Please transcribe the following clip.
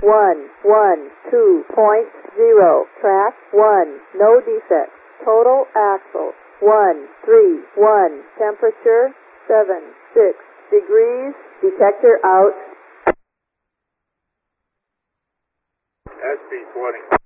112.0. Track 1. No defects. Total axle 131. Temperature 76 degrees. Detector out. SB20.